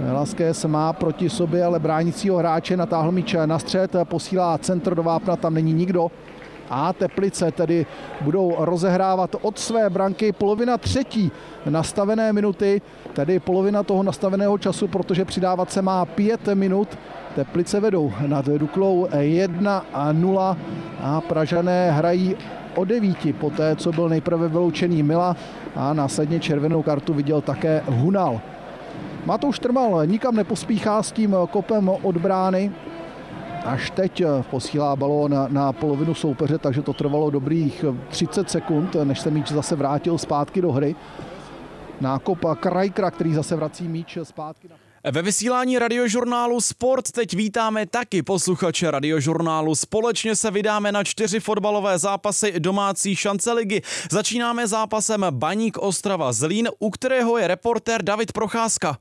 Velasquez má proti sobě ale bránícího hráče, natáhl míč na střed, posílá centr do vápna, tam není nikdo. A Teplice tedy budou rozehrávat od své branky polovina třetí nastavené minuty, tedy polovina toho nastaveného času, protože přidávat se má 5 minut. Teplice vedou nad Duklou 1-0 a Pražané hrají o 9 poté, co byl nejprve vyloučený Mila a následně červenou kartu viděl také Hunal. Matouš Trmal nikam nepospíchá s tím kopem od brány. Až teď posílá balón na polovinu soupeře, takže to trvalo dobrých 30 sekund, než se míč zase vrátil zpátky do hry. Nákop Krajkra, který zase vrací míč zpátky. Ve vysílání Radiožurnálu Sport teď vítáme taky posluchače Radiožurnálu. Společně se vydáme na 4 fotbalové zápasy domácí šance ligy. Začínáme zápasem Baník Ostrava Zlín, u kterého je reportér David Procházka.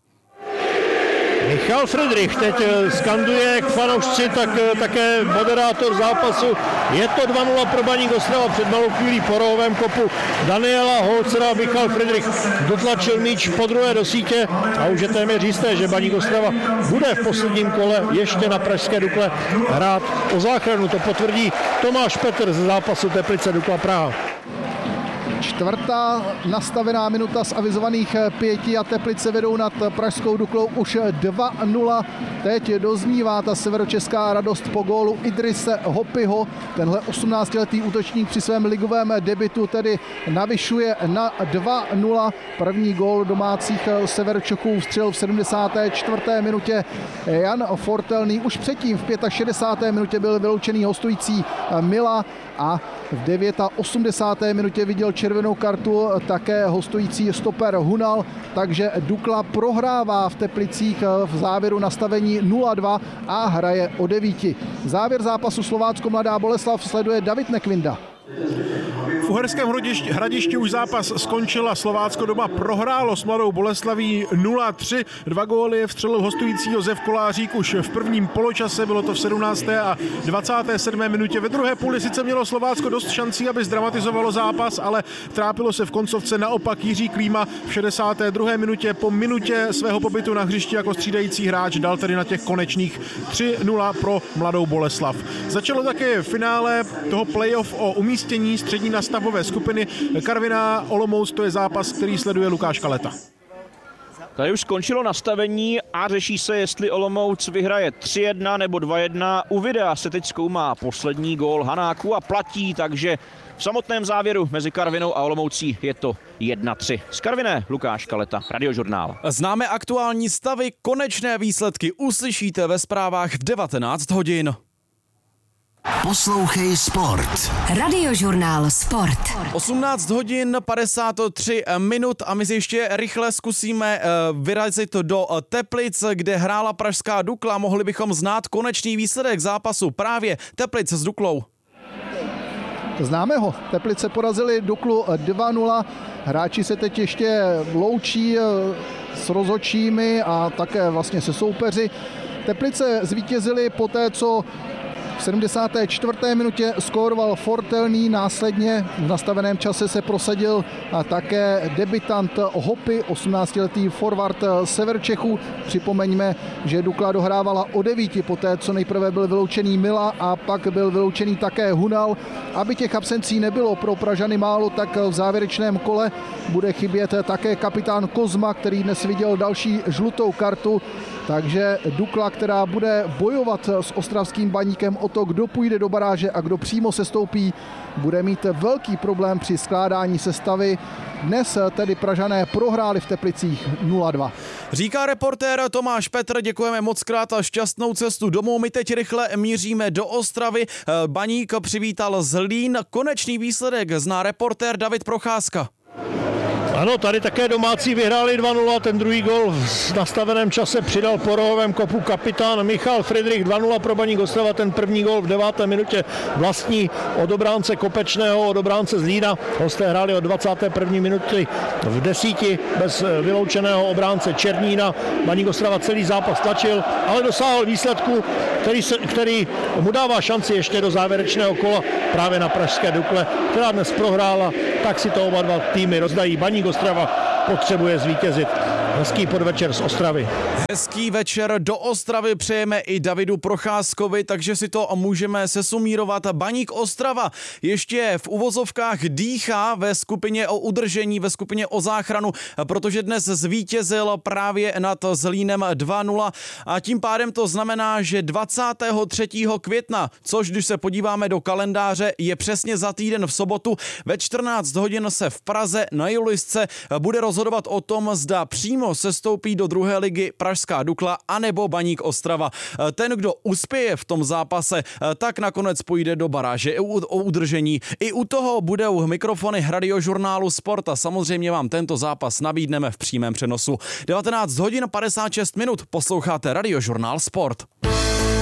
Michal Friedrich teď skanduje k fanoušci, tak také moderátor zápasu. Je to 2-0 pro Baník Ostrava, před malou chvílí po rohovém kopu Daniela Holcera. Michal Friedrich dotlačil míč podruhé do sítě a už je téměř jisté, že Baník Ostrava bude v posledním kole ještě na pražské Dukle hrát o záchranu. To potvrdí Tomáš Petr z zápasu Teplice Dukla Praha. Čtvrtá nastavená minuta z avizovaných 5 a Teplice vedou nad pražskou Duklou už 2-0. Teď doznívá ta severočeská radost po gólu Idrise Hopyho. Tenhle 18-letý útočník při svém ligovém debutu tedy navyšuje na 2-0. První gól domácích Severočechů vstřelil v 74. minutě Jan Fortelný. Už předtím v 65. minutě byl vyloučený hostující Mila a v 89. minutě viděl červenou kartu také hostující stoper Hunal, takže Dukla prohrává v Teplicích v závěru nastavení 0-2 a hraje o 9. Závěr zápasu Slovácko Mladá Boleslav sleduje David Nekvinda. V Uherském Hradišti už zápas skončil a Slovácko doma prohrálo s Mladou Boleslaví 0-3. 2 góly vstřelil hostující Josef Kolářík už v prvním poločase, bylo to v 17. a 27. minutě. Ve druhé půli sice mělo Slovácko dost šancí, aby zdramatizovalo zápas, ale trápilo se v koncovce. Naopak Jiří Klíma v 62. minutě po minutě svého pobytu na hřišti jako střídající hráč dal tedy na těch konečných 3-0 pro Mladou Boleslav. Začalo také finále toho playoff o umístění střední nastavové skupiny Karviná Olomouc, to je zápas, který sleduje Lukáš Kaleta. Tady už skončilo nastavení a řeší se, jestli Olomouc vyhraje 3-1 nebo 2-1. U videa se teď zkoumá poslední gól Hanáku a platí, takže v samotném závěru mezi Karvinou a Olomoucí je to 1-3. Z Karviné Lukáš Kaleta, Radiožurnál. Známe aktuální stavy, konečné výsledky uslyšíte ve zprávách v 19 hodin. Poslouchej Sport. Radiožurnál Sport. 18 hodin 53 minut a my si ještě rychle zkusíme vyrazit do Teplic, kde hrála pražská Dukla. Mohli bychom znát konečný výsledek zápasu právě Teplic s Duklou. Známe ho. Teplice porazili Duklu 2-0. Hráči se teď ještě loučí s rozhodčími a také vlastně se soupeři. Teplice zvítězili poté, co v 74. minutě skóroval Fortelný, následně v nastaveném čase se prosadil a také debutant Hopy, 18-letý forward Severčechů. Připomeňme, že Dukla dohrávala o 9 poté, co nejprve byl vyloučený Mila a pak byl vyloučený také Hunal. Aby těch absencí nebylo pro Pražany málo, tak v závěrečném kole bude chybět také kapitán Kozma, který dnes viděl další žlutou kartu. Takže Dukla, která bude bojovat s ostravským Baníkem o to, kdo půjde do baráže a kdo přímo sestoupí, bude mít velký problém při skládání sestavy. Dnes tedy Pražané prohráli v Teplicích 0-2. Říká reportér Tomáš Petr, děkujeme moc krát a šťastnou cestu domů. My teď rychle míříme do Ostravy. Baník přivítal Zlín. Konečný výsledek zná reportér David Procházka. Ano, tady také domácí vyhráli 2-0, ten druhý gol v nastaveném čase přidal po rohovém kopu kapitán Michal Friedrich, 2-0 pro Baník Ostrava, ten první gol v 9. minutě vlastní od obránce Kopečného, od obránce Zlína. Hosté hráli od 21. minuty v 10 bez vyloučeného obránce Černína. Baník Ostrava celý zápas tlačil, ale dosáhl výsledku, který mu dává šanci ještě do závěrečného kola právě na pražské Dukle, která dnes prohrála, tak si to oba dva týmy rozdají. Baník Ostrava potřebuje zvítězit. Hezký podvečer z Ostravy. Hezký večer do Ostravy přejeme i Davidu Procházkovi, takže si to můžeme sesumírovat. Baník Ostrava ještě v uvozovkách dýchá ve skupině o udržení, ve skupině o záchranu, protože dnes zvítězil právě nad Zlínem 2-0 a tím pádem to znamená, že 23. května, což když se podíváme do kalendáře, je přesně za týden v sobotu ve 14 hodin se v Praze na Julisce bude rozhodovat o tom, zda přímo sestoupí do druhé ligy Pražská Dukla anebo Baník Ostrava. Ten, kdo uspěje v tom zápase, tak nakonec půjde do baráže o udržení. I u toho budou mikrofony Radiožurnálu Sport a samozřejmě vám tento zápas nabídneme v přímém přenosu. 19 hodin 56 minut posloucháte Radiožurnál Sport.